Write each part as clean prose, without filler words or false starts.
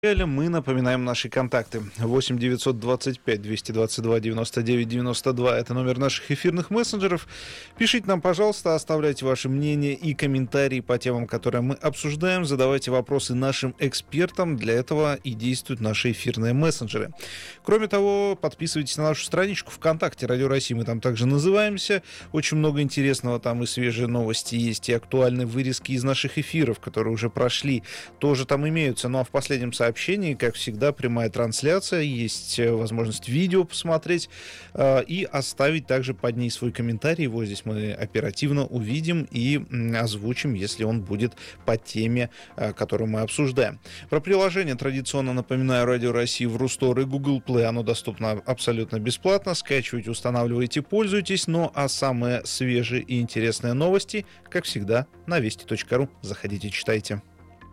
Мы напоминаем наши контакты. 8 925 222 99 92 это номер наших эфирных мессенджеров. Пишите нам, пожалуйста, оставляйте ваши мнения и комментарии по темам, которые мы обсуждаем. Задавайте вопросы нашим экспертам. Для этого и действуют наши эфирные мессенджеры. Кроме того, подписывайтесь на нашу страничку ВКонтакте Радио России. Мы там также называемся. Очень много интересного там, и свежие новости есть, и актуальные вырезки из наших эфиров, которые уже прошли, тоже там имеются. Ну а в последнем сообщении, как всегда, прямая трансляция, есть возможность видео посмотреть и оставить также под ней свой комментарий. Его здесь мы оперативно увидим и озвучим, если он будет по теме, которую мы обсуждаем. Про приложение традиционно напоминаю: Радио России в Рустор и Google Play. Оно доступно абсолютно бесплатно. Скачивайте, устанавливайте, пользуйтесь. Ну а самые свежие и интересные новости, как всегда, на вести.ру. Заходите, читайте.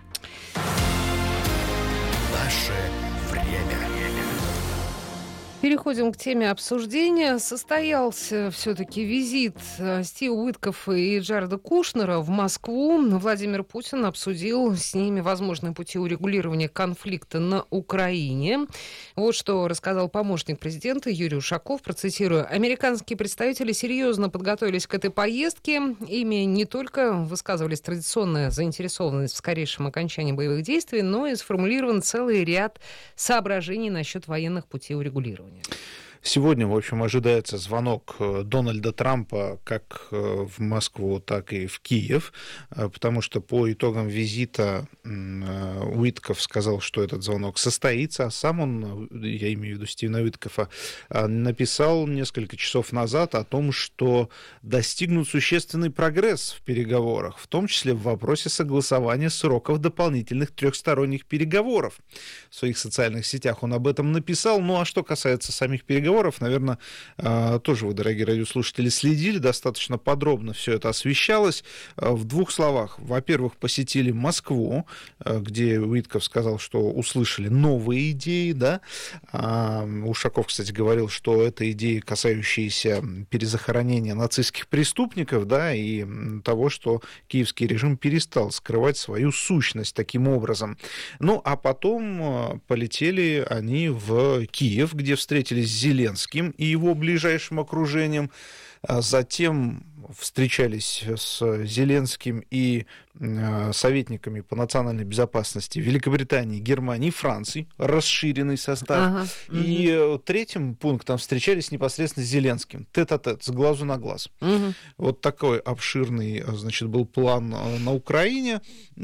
Наше время. Переходим к теме обсуждения. Состоялся все-таки визит Стива Уиткоффа и Джареда Кушнера в Москву. Владимир Путин обсудил с ними возможные пути урегулирования конфликта на Украине. Вот что рассказал помощник президента Юрий Ушаков. Процитирую: «Американские представители серьезно подготовились к этой поездке. Ими не только высказывались традиционная заинтересованность в скорейшем окончании боевых действий, но и сформулирован целый ряд соображений насчет военных путей урегулирования». Сегодня, в общем, ожидается звонок Дональда Трампа как в Москву, так и в Киев, потому что по итогам визита Уиткофф сказал, что этот звонок состоится, а сам он, я имею в виду Стивена Уиткоффа, написал несколько часов назад о том, что достигнут существенный прогресс в переговорах, в том числе в вопросе согласования сроков дополнительных трехсторонних переговоров. В своих социальных сетях он об этом написал. Ну а что касается самих переговоров, наверное, тоже вы, дорогие радиослушатели, следили, достаточно подробно все это освещалось. В двух словах. Во-первых, посетили Москву, где Уиткофф сказал, что услышали новые идеи, да. Ушаков, кстати, говорил, что это идеи, касающиеся перезахоронения нацистских преступников, да, и того, что киевский режим перестал скрывать свою сущность таким образом. Ну, а потом полетели они в Киев, где встретились с Зеленским и его ближайшим окружением. Затем встречались с Зеленским и советниками по национальной безопасности Великобритании, Германии, Франции, расширенный состав. И третьим пунктом встречались непосредственно с Зеленским, тет-а-тет, с глазу на глаз. Вот такой обширный, значит, был план на Украине.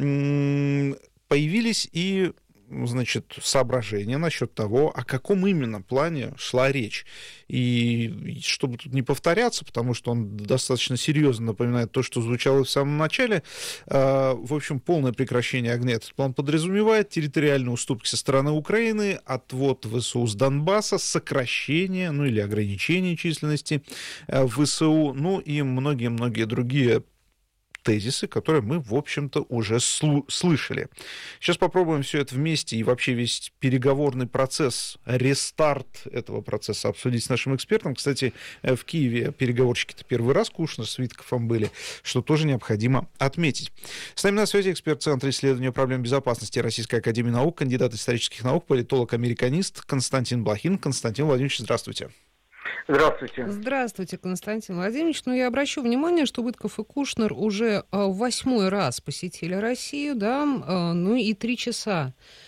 Появились и, значит, соображения насчет того, о каком именно плане шла речь. И чтобы тут не повторяться, потому что он достаточно серьезно напоминает то, что звучало в самом начале, в общем, полное прекращение огня этот план подразумевает, территориальные уступки со стороны Украины, отвод ВСУ с Донбасса, сокращение, ну или ограничение численности ВСУ, ну и многие-многие другие тезисы, которые мы, в общем-то, уже слышали. Сейчас попробуем все это вместе и вообще весь переговорный процесс, рестарт этого процесса обсудить с нашим экспертом. Кстати, в Киеве переговорщики-то первый раз Кушнер с Уиткоффом были, что тоже необходимо отметить. С нами на связи эксперт Центра исследования проблем безопасности Российской академии наук, кандидат исторических наук, политолог-американист Константин Блохин. Константин Владимирович, здравствуйте. Здравствуйте. Здравствуйте, Константин Владимирович. Ну, я обращу внимание, что Уиткофф и Кушнер уже 8-й раз посетили Россию, да, ну и 3 часа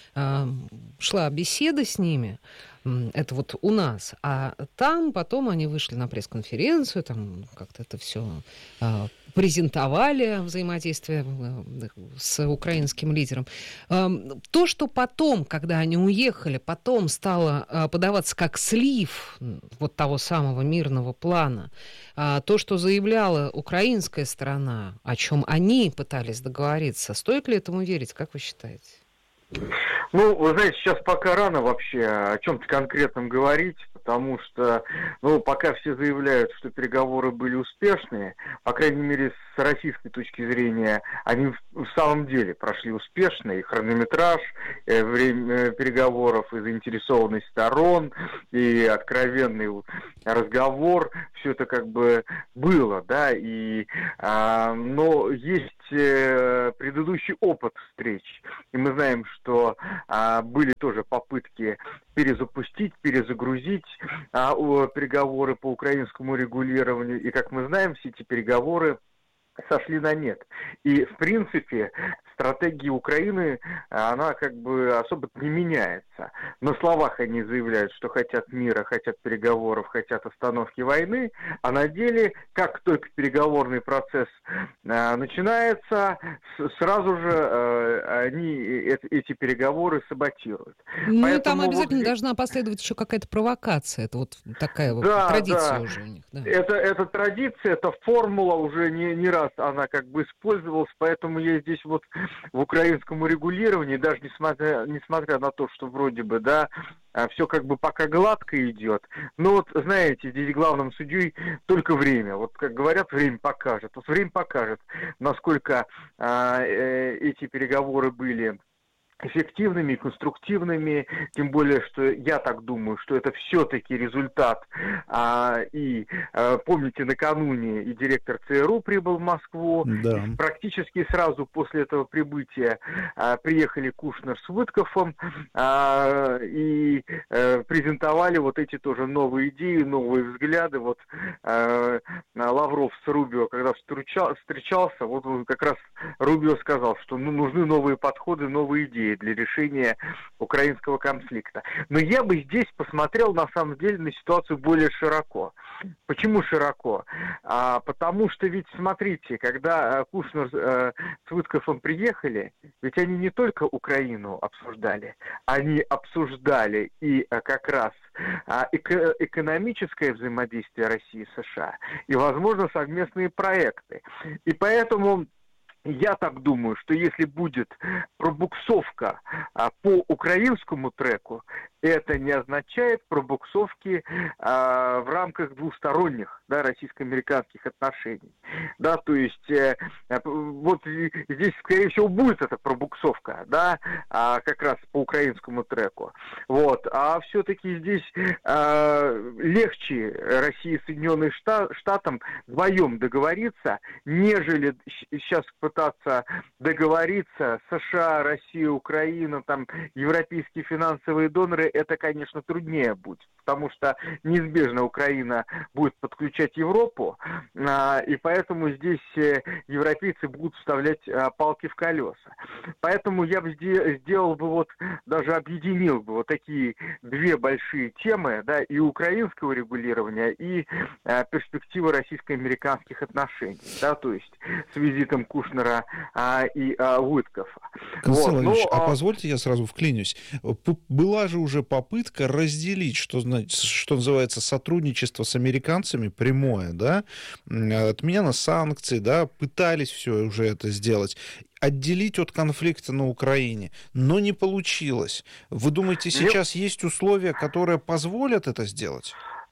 шла беседа с ними. Это вот у нас. А там потом они вышли на пресс-конференцию, там как-то это все презентовали, взаимодействие с украинским лидером. То, что потом, когда они уехали, потом стало подаваться как слив вот того самого мирного плана, то, что заявляла украинская сторона, о чем они пытались договориться, стоит ли этому верить, как вы считаете? Ну, вы знаете, сейчас пока рано вообще о чем-то конкретном говорить, потому что, ну, пока все заявляют, что переговоры были успешные, по крайней мере, с российской точки зрения, они в самом деле прошли успешно, и хронометраж, время переговоров, и заинтересованность сторон, и откровенный разговор, все это как бы было, да, и, но есть предыдущий опыт встреч. И мы знаем, что были тоже попытки перезапустить, перезагрузить переговоры по украинскому регулированию. И, как мы знаем, все эти переговоры сошли на нет. И, в принципе, стратегия Украины, она как бы особо не меняется. На словах они заявляют, что хотят мира, хотят переговоров, хотят остановки войны, а на деле, как только переговорный процесс начинается, сразу же они эти переговоры саботируют. Ну, поэтому и там обязательно должна последовать еще какая-то провокация. Это вот такая вот традиция уже у них. Да. Это традиция, это формула уже не раз она как бы использовалась, поэтому я здесь вот в украинском регулировании, даже несмотря на то, что вроде бы, да, все как бы пока гладко идет, но вот, знаете, здесь главным судьей только время. Вот, как говорят, время покажет. Вот время покажет, насколько эти переговоры были эффективными, конструктивными, тем более, что я так думаю, что это все-таки результат. Помните, накануне и директор ЦРУ прибыл в Москву. Да. Практически сразу после этого прибытия приехали Кушнер с Уиткофом и презентовали вот эти тоже новые идеи, новые взгляды. Вот Лавров с Рубио, когда встречался, вот он как раз Рубио сказал, что нужны новые подходы, новые идеи для решения украинского конфликта. Но я бы здесь посмотрел, на самом деле, на ситуацию более широко. Почему широко? Потому что ведь, смотрите, когда Кушнер с Уиткофом приехали, ведь они не только Украину обсуждали, они обсуждали и как раз экономическое взаимодействие России и США, и, возможно, совместные проекты. И поэтому я так думаю, что если будет пробуксовка по украинскому треку, это не означает пробуксовки в рамках двусторонних, да, российско-американских отношений. Да, то есть вот здесь, скорее всего, будет эта пробуксовка, да, как раз по украинскому треку. Вот. А все-таки здесь легче России и Соединенным Штатам вдвоем договориться, нежели сейчас пытаться договориться США, Россия, Украина, там, европейские финансовые доноры, это, конечно, труднее будет, потому что неизбежно Украина будет подключать Европу, и поэтому здесь европейцы будут вставлять палки в колеса. Поэтому я бы сделал бы вот, даже объединил бы вот такие две большие темы, да, и украинского регулирования, и перспективы российско-американских отношений, да, то есть с визитом Кушнера и Уиткофа. Константин Владимирович, а позвольте я сразу вклинюсь. Была же уже попытка разделить, что называется, сотрудничество с американцами прямое, да, отмена санкций, да, пытались все уже это сделать, отделить от конфликта на Украине, но не получилось. Вы думаете, сейчас есть условия, которые позволят это сделать?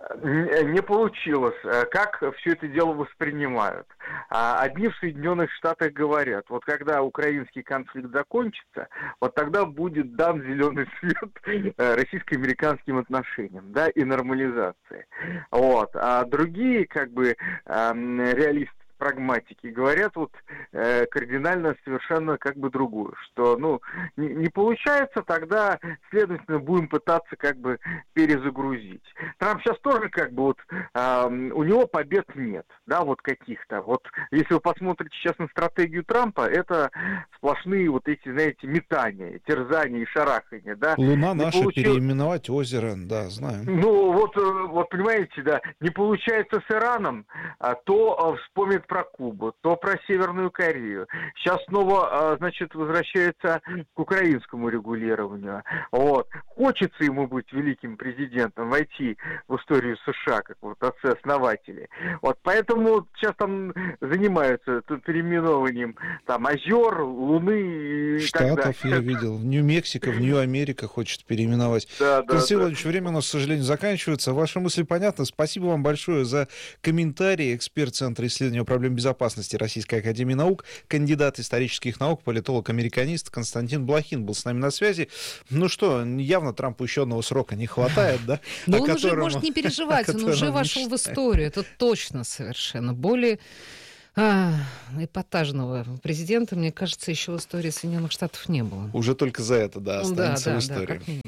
Не получилось. Как все это дело воспринимают? Одни в Соединенных Штатах говорят, вот когда украинский конфликт закончится, вот тогда будет дан зеленый свет российско-американским отношениям, да, и нормализации. Вот. А другие, как бы, реалисты, прагматики говорят вот кардинально совершенно как бы другую, что, ну, не получается, тогда, следовательно, будем пытаться как бы перезагрузить. Трамп сейчас тоже как бы вот, у него побед нет, да, вот каких-то. Вот если вы посмотрите сейчас на стратегию Трампа, это сплошные вот эти, знаете, метания, терзания и шарахания, да. Луна наша, переименовать озеро, да, знаю. Ну, вот понимаете, да, не получается с Ираном, то вспомнит про Кубу, то про Северную Корею. Сейчас снова, значит, возвращается к украинскому регулированию. Вот. Хочется ему быть великим президентом, войти в историю США, как вот отцы-основатели. Вот. Поэтому сейчас там занимаются переименованием там озер, Луны и Штатов, так далее. Я видел. В Нью-Мексико, в Нью-Америка хочет переименовать. Константин Владимирович, время у нас, к сожалению, заканчивается. Ваши мысли понятны. Спасибо вам большое за комментарии. Эксперт Центра исследования проблем безопасности Российской академии наук, кандидат исторических наук, политолог-американист Константин Блохин был с нами на связи. Ну что, явно Трампу еще одного срока не хватает, да? Но он уже может не переживать, он уже вошел в историю, это точно совершенно. Более Эпатажного президента, мне кажется, еще в истории Соединенных Штатов не было. Уже только за это, да, останется в истории. Да, как минимум.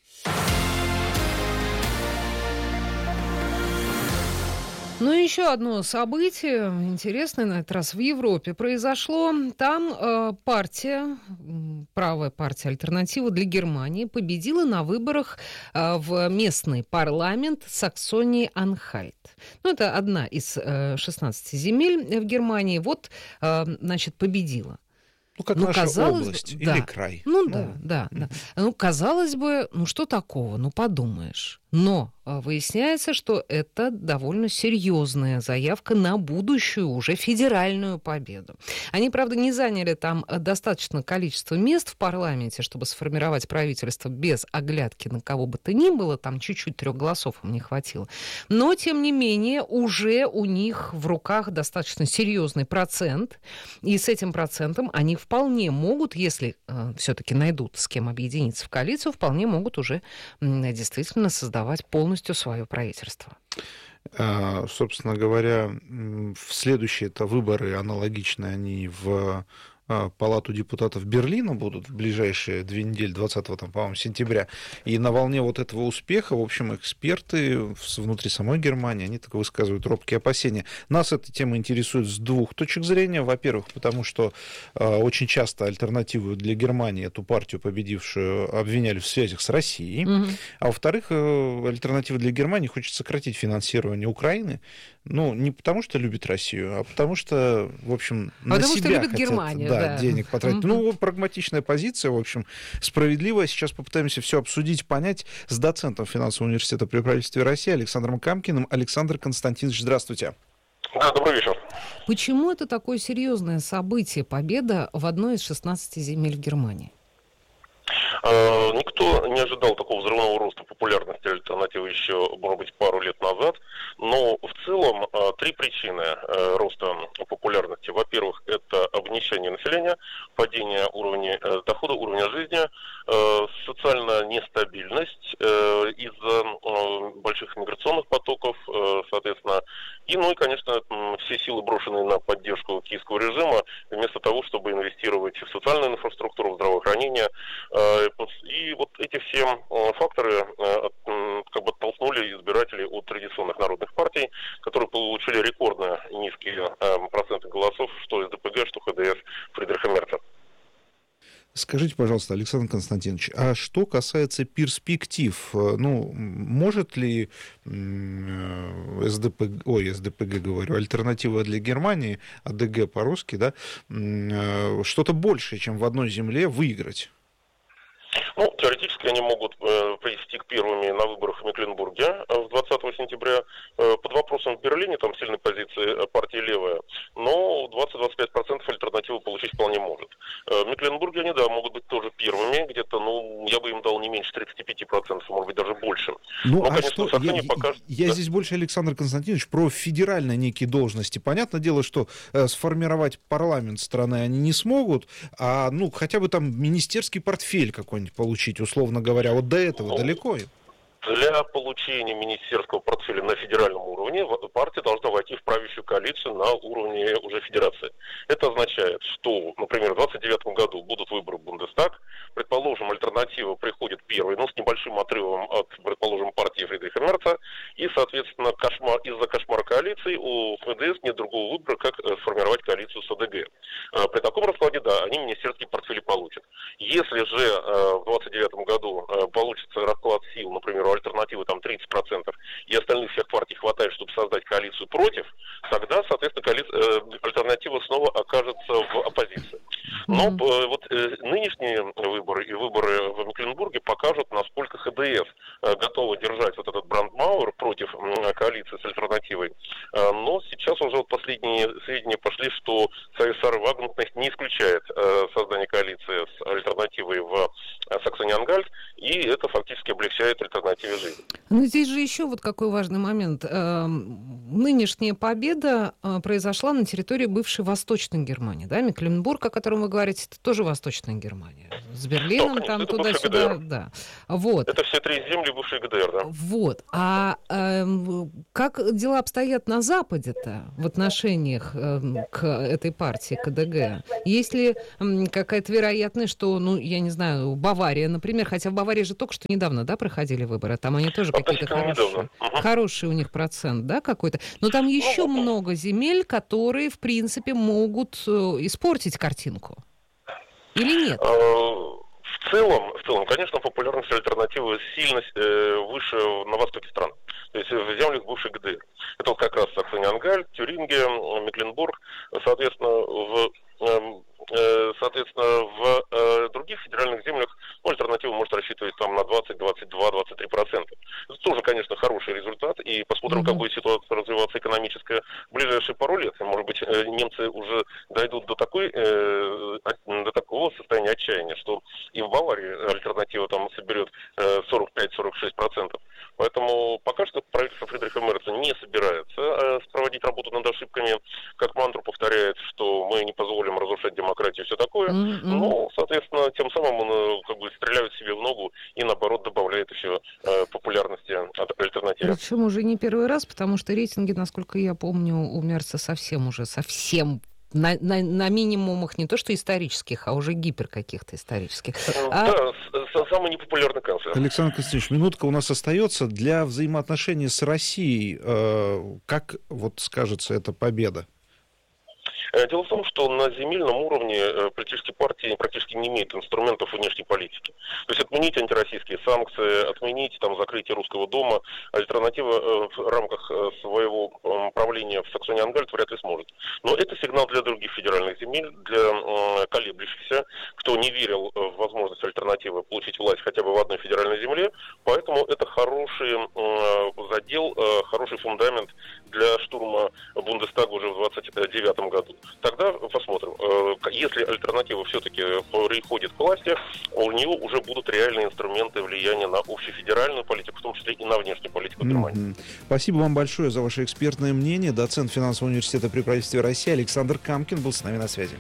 Ну и еще одно событие, интересное на этот раз, в Европе произошло. Там правая партия «Альтернатива для Германии» победила на выборах в местный парламент Саксонии-Анхальт. Ну, это одна из 16 земель в Германии. Вот, значит, победила. Ну, как наша область или край. Да. Ну, казалось бы, что такого? Ну, подумаешь. Но выясняется, что это довольно серьезная заявка на будущую уже федеральную победу. Они, правда, не заняли там достаточное количество мест в парламенте, чтобы сформировать правительство без оглядки на кого бы то ни было. Там чуть-чуть 3 голосов им не хватило. Но, тем не менее, уже у них в руках достаточно серьезный процент. И с этим процентом они вполне могут, если все-таки найдут с кем объединиться в коалицию, вполне могут уже действительно создавать полностью свое правительство. Собственно говоря, в следующие-то выборы аналогичные, они в Палату депутатов Берлина будут в ближайшие 2 недели, 20 по-моему, сентября. И на волне вот этого успеха, в общем, эксперты внутри самой Германии, они так высказывают робкие опасения. Нас эта тема интересует с 2 точек зрения. Во-первых, потому что очень часто «Альтернативу для Германии», эту партию победившую, обвиняли в связях с Россией. А во-вторых, «Альтернатива для Германии» хочет сократить финансирование Украины. Ну, не потому что любит Россию, а потому что, в общем, на себя хотят, Германию, денег потратить. Ну, прагматичная позиция, в общем, справедливая. Сейчас попытаемся все обсудить, понять с доцентом финансового университета при правительстве России Александром Камкиным. Александр Константинович, здравствуйте. Да, добрый вечер. Почему это такое серьезное событие, победа в одной из 16 земель в Германии? Никто не ожидал такого взрывного роста популярности «Альтернативы» еще, может быть, пару лет назад. Но в целом 3 причины роста популярности. Во-первых, это обнищание населения, падение уровня дохода, уровня жизни, социальная нестабильность из-за больших миграционных потоков, соответственно. И, конечно, все силы, брошенные на поддержку киевского режима, вместо того, чтобы инвестировать в социальную инфраструктуру, в здравоохранение. И вот эти все факторы оттолкнули избирателей от традиционных народных партий, которые получили рекордно низкие проценты голосов, что СДПГ, что ХДС Фридриха Мерца. Скажите, пожалуйста, Александр Константинович, а что касается перспектив, может ли «Альтернатива для Германии», АДГ по-русски, да, что-то большее, чем в одной земле, выиграть? Теоретически они могут привести к первыми на выборах в Мекленбурге 20 сентября. Под вопросом в Берлине, там сильные позиции партии левая, но 20-25% «Альтернативу» получить вполне может. В Мекленбурге они, могут быть тоже первыми, где-то, я бы им дал не меньше 35%, может быть, даже больше. Конечно, я здесь больше, Александр Константинович, про федеральные некие должности. Понятное дело, что сформировать парламент страны они не смогут, а, хотя бы там министерский портфель какой-нибудь получить, условно говоря, вот до этого далеко им. Для получения министерского портфеля на федеральном уровне партия должна войти в правящую коалицию на уровне уже федерации. Это означает, что, например, в 2029 году будут выборы в Бундестаг, предположим, «Альтернатива» приходит первой, с небольшим отрывом от, предположим, партии Фридриха Мерца, и, соответственно, из-за кошмара коалиции у ФДС нет другого выбора, как сформировать коалицию с АДГ. При таком раскладе, они министерские портфели получат. Если же в 2029 году получится расклад сил, например, у «Альтернативы» там 30%, и остальных всех партий хватает, чтобы создать коалицию против, тогда, соответственно, «Альтернатива» снова окажется в оппозиции. Но нынешние выборы и выборы в Мекленбурге покажут, насколько ХДС готова держать вот этот брандмауэр против коалиции с «Альтернативой». Но сейчас уже последние сведения пошли, что Сари Вагнер не исключает создание коалиции с «Альтернативой» в Саксонии-Анхальт, и это фактически облегчает альтернативе жизни. Но здесь же еще вот какой важный момент. Нынешняя победа произошла на территории бывшей Восточной Германии, да? Мекленбург, о котором вы говорите, это тоже Восточная Германия. С Берлином, конечно, там это туда-сюда, да. Вот. Это все 3 земли бывшей ГДР, да. Вот. А как дела обстоят на Западе-то в отношениях к этой партии, КДГ? Есть ли какая-то вероятность, что, я не знаю, Бавария, например, хотя в Баварии же только что недавно, да, проходили выборы, там они тоже какие-то хорошие у них процент, да, какой-то. Но там еще много земель, которые, в принципе, могут испортить картинку. Или нет? В целом, конечно, популярность альтернативы сильно выше на востоке страны. То есть в землях бывшей ГДР. Это вот как раз Саксония-Ангальт, Тюрингия, Мекленбург. Соответственно, в других федеральных землях альтернатива может рассчитывать там на 20, 22, 23%. Это тоже, конечно, хороший результат. И посмотрим, как будет ситуация развиваться экономическая в ближайшие пару лет. Может быть, немцы уже дойдут до такого состояния отчаяния, что и в Баварии альтернатива там соберет 45-46%. Поэтому пока что правительство Фридриха Мерца не собирается проводить работу над ошибками, как мантру повторяет, что мы не позволим разрушать демократию и все такое. Но, соответственно, тем самым он стреляет себе в ногу и, наоборот, добавляет еще популярности от альтернативы. Причем уже не первый раз, потому что рейтинги, насколько я помню, у Мерца совсем на минимумах не то что исторических, а уже гипер каких-то исторических. Да, самый непопулярный канцлер. Александр Константинович, минутка у нас остается. Для взаимоотношений с Россией, как скажется эта победа? Дело в том, что на земельном уровне политические партии практически не имеют инструментов внешней политики. То есть отменить антироссийские санкции, отменить закрытие Русского дома, альтернатива в рамках своего правления в Саксонии-Ангальт вряд ли сможет. Но это сигнал для других федеральных земель, для колеблющихся, кто не верил в возможность альтернативы получить власть хотя бы в одной федеральной земле. Поэтому это хороший задел, хороший фундамент для штурма Бундестага уже в 1929 году. Тогда посмотрим. Если альтернатива все-таки приходит к власти, у нее уже будут реальные инструменты влияния на общефедеральную политику, в том числе и на внешнюю политику Германии. Спасибо вам большое за ваше экспертное мнение. Доцент финансового университета при правительстве России Александр Камкин был с нами на связи.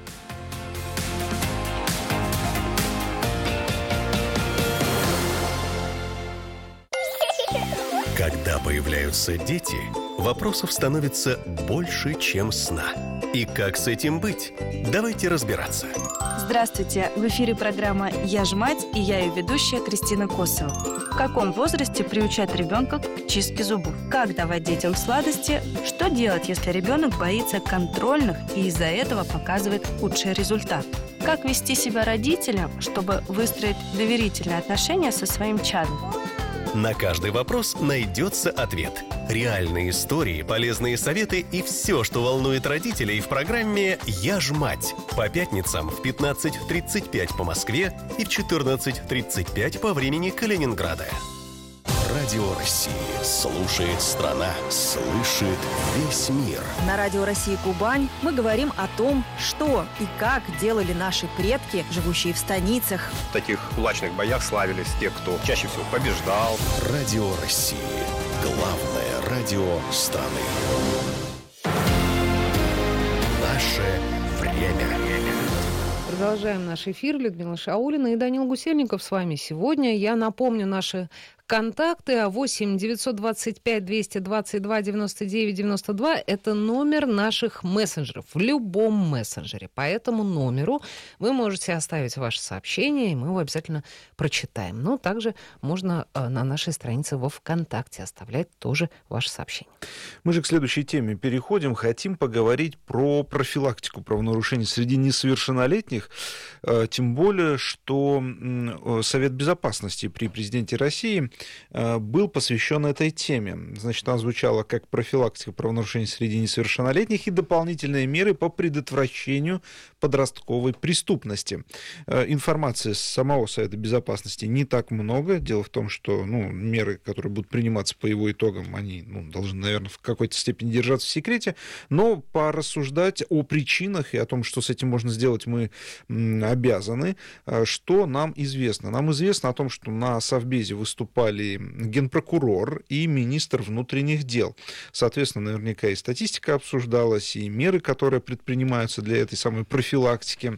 Когда появляются дети, вопросов становится больше, чем сна. И как с этим быть? Давайте разбираться. Здравствуйте! В эфире программа «Я ж мать» и я ее ведущая Кристина Косова. В каком возрасте приучать ребенка к чистке зубов? Как давать детям сладости? Что делать, если ребенок боится контрольных и из-за этого показывает худший результат? Как вести себя родителям, чтобы выстроить доверительные отношения со своим чадом? На каждый вопрос найдется ответ. Реальные истории, полезные советы и все, что волнует родителей в программе «Я ж мать». По пятницам в 15:35 по Москве и в 14:35 по времени Калининграда. Радио России. Слушает страна. Слышит весь мир. На Радио России Кубань мы говорим о том, что и как делали наши предки, живущие в станицах. В таких кулачных боях славились те, кто чаще всего побеждал. Радио России. Главное радио страны. Наше время. Продолжаем наш эфир. Людмила Шаулина и Данил Гусельников с вами сегодня. Я напомню наши контакты. 8 925 222 99 92 – это номер наших мессенджеров в любом мессенджере. По этому номеру вы можете оставить ваше сообщение, и мы его обязательно прочитаем. Но также можно на нашей странице во ВКонтакте оставлять тоже ваше сообщение. Мы же к следующей теме переходим. Хотим поговорить про профилактику правонарушений среди несовершеннолетних. Тем более, что Совет Безопасности при президенте России был посвящен этой теме. Значит, она звучала как профилактика правонарушений среди несовершеннолетних и дополнительные меры по предотвращению подростковой преступности. Информации с самого Совета Безопасности не так много. Дело в том, что меры, которые будут приниматься по его итогам, они должны, наверное, в какой-то степени держаться в секрете. Но порассуждать о причинах и о том, что с этим можно сделать, мы обязаны. Что нам известно? Нам известно о том, что на Совбезе выступали генпрокурор и министр внутренних дел. Соответственно, наверняка и статистика обсуждалась, и меры, которые предпринимаются для этой самой профилактики.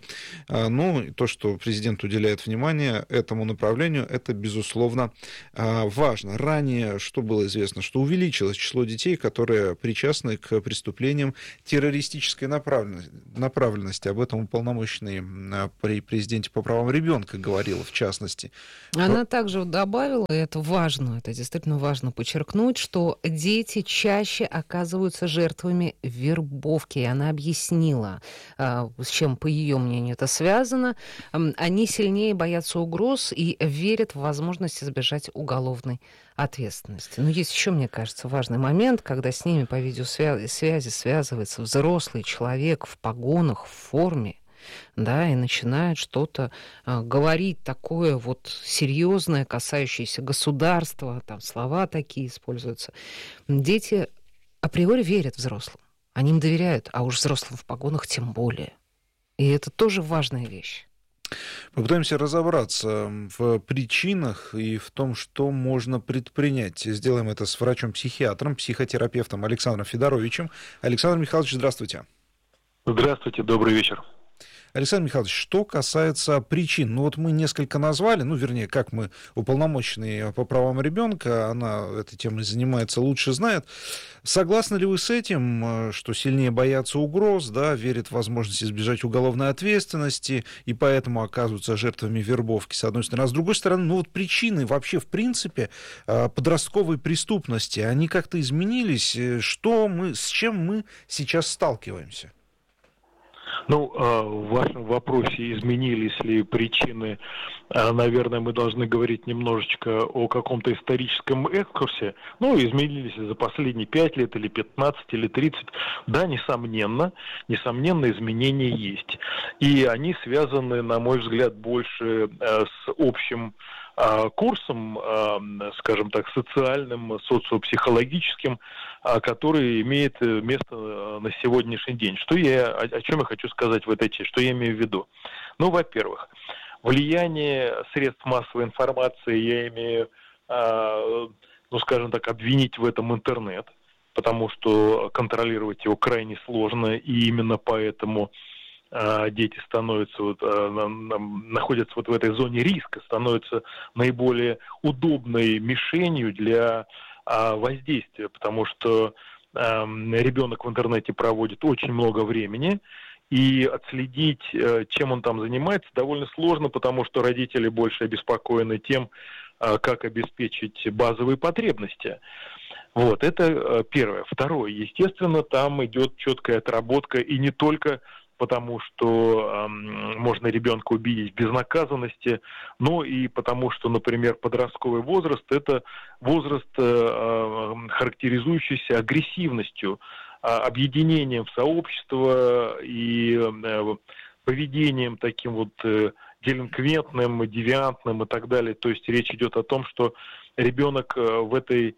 И то, что президент уделяет внимание этому направлению, это, безусловно, важно. Ранее что было известно? Что увеличилось число детей, которые причастны к преступлениям террористической направленности. Об этом уполномоченный при президенте по правам ребенка говорила, в частности. Она также добавила, и это важно, это действительно важно подчеркнуть, что дети чаще оказываются жертвами вербовки. И она объяснила, с чем, по ее мнению, это связано. Они сильнее боятся угроз и верят в возможность избежать уголовной ответственности. Но есть еще, мне кажется, важный момент, когда с ними по видеосвязи связывается взрослый человек в погонах, в форме, да, и начинает что-то говорить такое вот серьезное, касающееся государства, там слова такие используются. Дети априори верят взрослым, они им доверяют, а уж взрослым в погонах тем более. И это тоже важная вещь. Попытаемся разобраться в причинах и в том, что можно предпринять. Сделаем это с врачом-психиатром, психотерапевтом Александром Федоровичем. Александр Михайлович, здравствуйте. Здравствуйте, добрый вечер. Александр Михайлович, что касается причин, мы несколько назвали, как мы, уполномоченные по правам ребенка, она этой темой занимается, лучше знает. Согласны ли вы с этим, что сильнее боятся угроз, да, верят в возможность избежать уголовной ответственности и поэтому оказываются жертвами вербовки, с одной стороны, а с другой стороны, причины вообще, в принципе, подростковой преступности, они как-то изменились, с чем мы сейчас сталкиваемся? В вашем вопросе, изменились ли причины, наверное, мы должны говорить немножечко о каком-то историческом экскурсе. Изменились ли за последние 5 лет, или 15, или 30. Да, несомненно, изменения есть. И они связаны, на мой взгляд, больше с общим курсом, скажем так, социальным, социопсихологическим, который имеет место на сегодняшний день. О чем я хочу сказать в этой части, что я имею в виду? Во-первых, влияние средств массовой информации, я имею, скажем так, обвинить в этом интернет, потому что контролировать его крайне сложно, и именно поэтому дети находятся в этой зоне риска, становятся наиболее удобной мишенью для воздействия, потому что ребенок в интернете проводит очень много времени, и отследить, чем он там занимается, довольно сложно, потому что родители больше обеспокоены тем, как обеспечить базовые потребности. Это первое. Второе, естественно, там идет четкая отработка, и не только потому, что можно ребенка убедить в безнаказанности, но и потому, что, например, подростковый возраст – это возраст, характеризующийся агрессивностью, объединением в сообщество и поведением таким делинквентным, девиантным и так далее. То есть речь идет о том, что ребенок в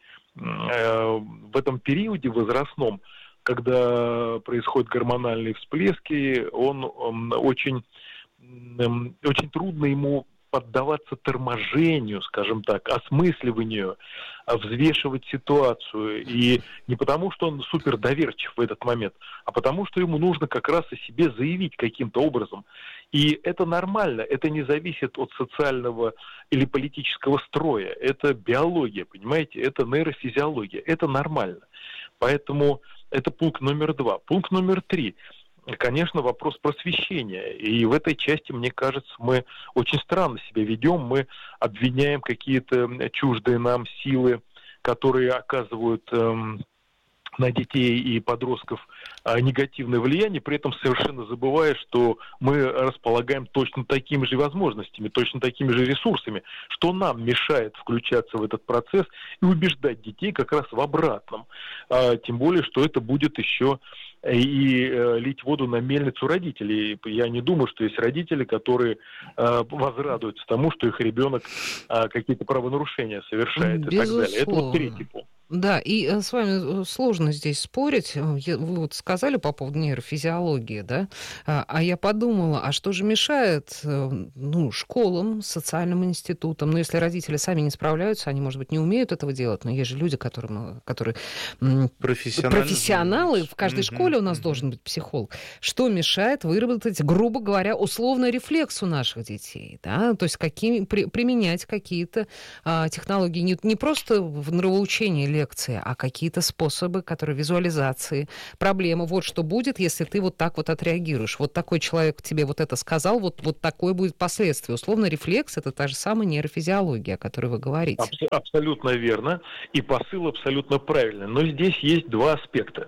этом периоде возрастном, когда происходят гормональные всплески, очень трудно ему поддаваться торможению, скажем так, осмысливанию, взвешивать ситуацию. И не потому, что он супер доверчив в этот момент, а потому, что ему нужно как раз о себе заявить каким-то образом. И это нормально, это не зависит от социального или политического строя. Это биология, понимаете, это нейрофизиология, это нормально. Поэтому это пункт номер 2. Пункт номер 3. Конечно, вопрос просвещения. И в этой части, мне кажется, мы очень странно себя ведем. Мы обвиняем какие-то чуждые нам силы, которые оказывают на детей и подростков негативное влияние, при этом совершенно забывая, что мы располагаем точно такими же возможностями, точно такими же ресурсами, что нам мешает включаться в этот процесс и убеждать детей как раз в обратном. Тем более, что это будет еще и лить воду на мельницу родителей. Я не думаю, что есть родители, которые возрадуются тому, что их ребенок какие-то правонарушения совершает и так далее. Это вот третий пункт. Да, и с вами сложно здесь спорить. Вы вот сказали по поводу нейрофизиологии, да? А я подумала, а что же мешает школам, социальным институтам? Ну, если родители сами не справляются, они, может быть, не умеют этого делать, но есть же люди, которые профессионалы. В каждой школе у нас должен быть психолог. Что мешает выработать, грубо говоря, условный рефлекс у наших детей? Да? То есть применять какие-то технологии не просто в нравоучении лекции, а какие-то способы, которые визуализации, проблемы. Вот что будет, если ты вот так вот отреагируешь. Вот такой человек тебе вот это сказал, вот такое будет последствие. Условно, рефлекс — это та же самая нейрофизиология, о которой вы говорите. Абсолютно верно. И посыл абсолютно правильный. Но здесь есть два аспекта.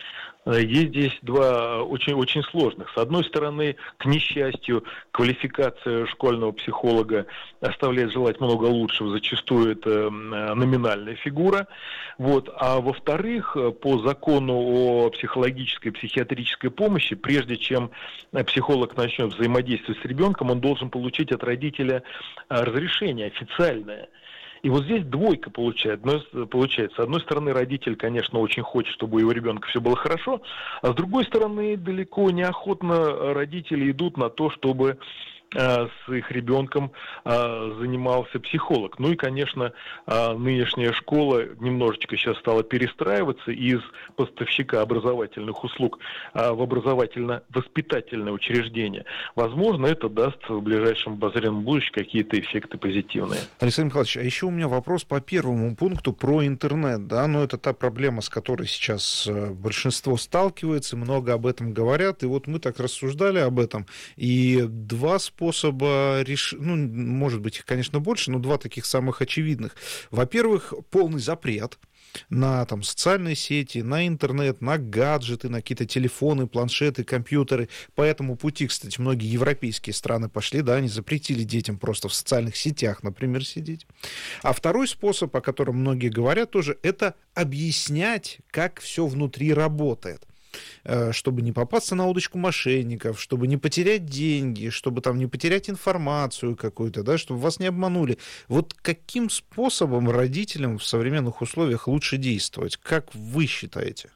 Есть здесь два очень сложных. С одной стороны, к несчастью, квалификация школьного психолога оставляет желать много лучшего, зачастую это номинальная фигура. Вот. А во-вторых, по закону о психологической и психиатрической помощи, прежде чем психолог начнет взаимодействовать с ребенком, он должен получить от родителя разрешение официальное. И вот здесь двойка получается. С одной стороны, родитель, конечно, очень хочет, чтобы у его ребенка все было хорошо, а с другой стороны, далеко неохотно родители идут на то, чтобы с их ребенком занимался психолог. Ну и, конечно, нынешняя школа немножечко сейчас стала перестраиваться из поставщика образовательных услуг в образовательно-воспитательное учреждение. Возможно, это даст в ближайшем обозримом будущем какие-то эффекты позитивные. Александр Михайлович, а еще у меня вопрос по первому пункту про интернет. Да? Ну, это та проблема, с которой сейчас большинство сталкивается, много об этом говорят. И вот мы так рассуждали об этом. И два способа решения, может быть, их, конечно, больше, но два таких самых очевидных. Во-первых, полный запрет на социальные сети, на интернет, на гаджеты, на какие-то телефоны, планшеты, компьютеры. По этому пути, кстати, многие европейские страны пошли, да, они запретили детям просто в социальных сетях, например, сидеть. А второй способ, о котором многие говорят тоже, это объяснять, как все внутри работает, чтобы не попасться на удочку мошенников, чтобы не потерять деньги, чтобы не потерять информацию какую-то, да, чтобы вас не обманули. Вот каким способом родителям в современных условиях лучше действовать? Как вы считаете?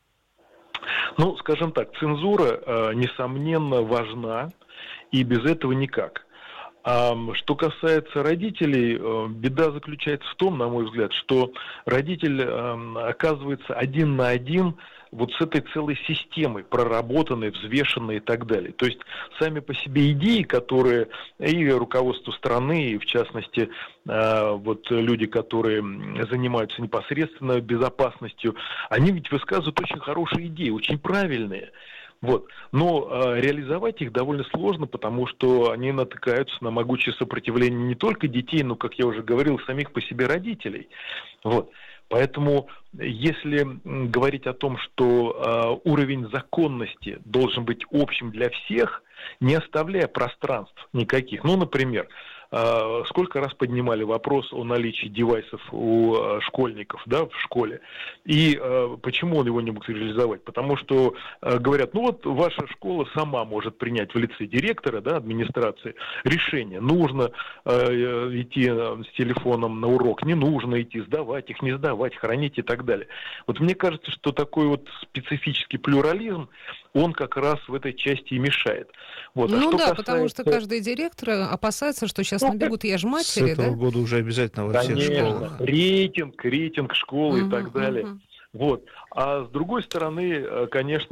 Ну, скажем так, цензура, несомненно, важна, и без этого никак. Что касается родителей, беда заключается в том, на мой взгляд, что родитель оказывается один на один вот с этой целой системой, проработанной, взвешенной и так далее. То есть сами по себе идеи, которые и руководство страны, и в частности вот люди, которые занимаются непосредственно безопасностью, они ведь высказывают очень хорошие идеи, очень правильные. Вот. Но реализовать их довольно сложно, потому что они натыкаются на могучее сопротивление не только детей, но, как я уже говорил, самих по себе родителей. Вот. Поэтому, если говорить о том, что уровень законности должен быть общим для всех, не оставляя пространств никаких, например, сколько раз поднимали вопрос о наличии девайсов у школьников, да, в школе. И почему он его не мог реализовать? Потому что говорят, ваша школа сама может принять в лице директора, да, администрации решение. Нужно идти с телефоном на урок, не нужно идти, сдавать их, не сдавать, хранить и так далее. Вот мне кажется, что такой вот специфический плюрализм, он как раз в этой части и мешает. Вот. Потому что каждый директор опасается, что сейчас набегут яжматери, с этого года уже обязательно во всех школах. Рейтинг школы и так далее. Вот. А с другой стороны, конечно,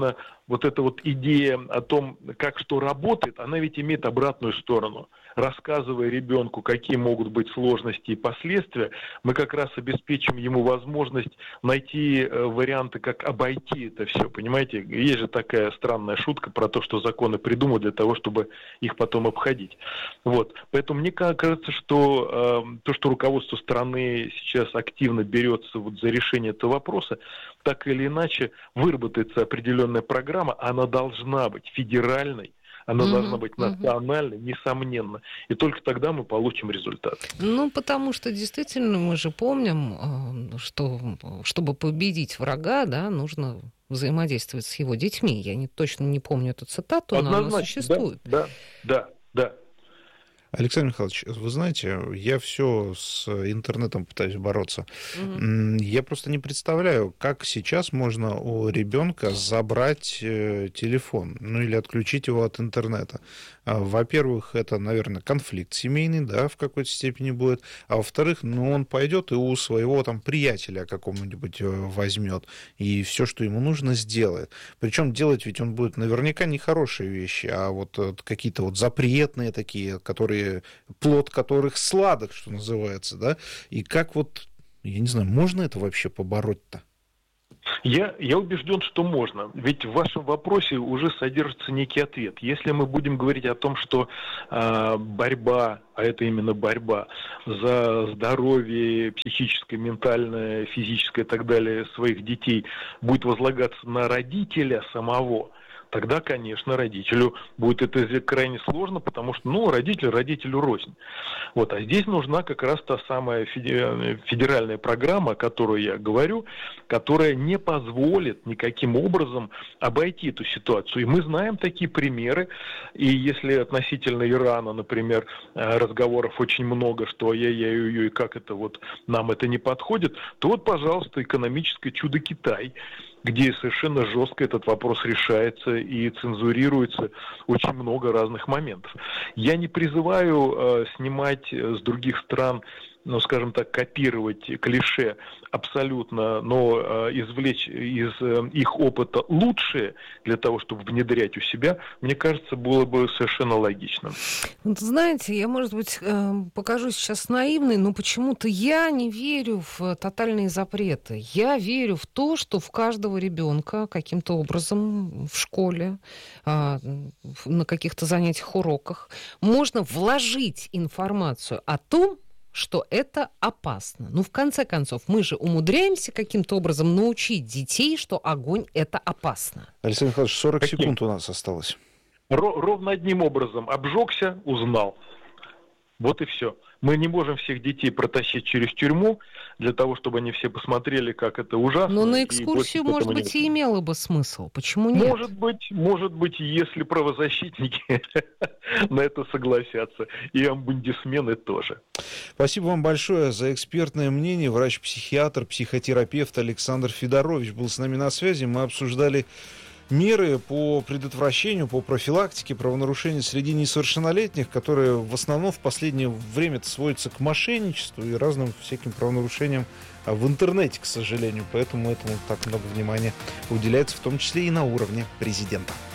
вот эта вот идея о том, как что работает, она ведь имеет обратную сторону. Рассказывая ребенку, какие могут быть сложности и последствия, мы как раз обеспечим ему возможность найти варианты, как обойти это все, понимаете? Есть же такая странная шутка про то, что законы придумают для того, чтобы их потом обходить. Вот. Поэтому мне кажется, что то, что руководство страны сейчас активно берется вот за решение этого вопроса, так или иначе выработается определенная программа, она должна быть федеральной, она должна быть национальной, несомненно. И только тогда мы получим результат. Ну, потому что действительно мы же помним, что чтобы победить врага, да, нужно взаимодействовать с его детьми. Я точно не помню эту цитату, но она существует. Да. Александр Михайлович, вы знаете, я все с интернетом пытаюсь бороться. Я просто не представляю, как сейчас можно у ребенка забрать телефон, ну или отключить его от интернета. Во-первых, это, наверное, конфликт семейный, да, в какой-то степени будет. А во-вторых, ну, он пойдет и у своего там приятеля какого-нибудь возьмет и все, что ему нужно, сделает. Причем делать ведь он будет наверняка не хорошие вещи, а вот какие-то вот запретные такие, которые плод которых сладок, что называется, да? И как вот, я не знаю, можно это вообще побороть-то? Я убежден, что можно. Ведь в вашем вопросе уже содержится некий ответ. Если мы будем говорить о том, что борьба, а это именно борьба за здоровье психическое, ментальное, физическое и так далее своих детей будет возлагаться на родителя самого, тогда, конечно, родителю будет это крайне сложно, потому что, ну, родителю рознь. Вот, а здесь нужна как раз та самая федеральная программа, о которой я говорю, которая не позволит никаким образом обойти эту ситуацию. И мы знаем такие примеры, и если относительно Ирана, например, разговоров очень много, что ой-ой-ой, как это вот нам это не подходит, то вот, пожалуйста, экономическое чудо Китай, где совершенно жестко этот вопрос решается и цензурируется очень много разных моментов. Я не призываю снимать с других стран, ну, скажем так, копировать клише абсолютно, но извлечь из их опыта лучшее для того, чтобы внедрять у себя, мне кажется, было бы совершенно логичным. Вот, знаете, я, может быть, покажусь сейчас наивной, но почему-то я не верю в тотальные запреты. Я верю в то, что в каждого ребенка каким-то образом в школе, на каких-то занятиях, уроках можно вложить информацию о том, что это опасно. Ну, в конце концов, мы же умудряемся каким-то образом научить детей, что огонь — это опасно. Александр Михайлович, 40 секунд у нас осталось. Ровно одним образом. Обжегся, узнал. Вот и все. Мы не можем всех детей протащить через тюрьму для того, чтобы они все посмотрели, как это ужасно. Но на экскурсию, может быть, и имело бы смысл. Почему нет? Может быть, если правозащитники на это согласятся. И омбудсмены тоже. Спасибо вам большое за экспертное мнение. Врач-психиатр, психотерапевт Александр Федорович был с нами на связи. Мы обсуждали меры по предотвращению, по профилактике правонарушений среди несовершеннолетних, которые в основном в последнее время сводятся к мошенничеству и разным всяким правонарушениям в интернете, к сожалению. Поэтому этому так много внимания уделяется, в том числе и на уровне президента.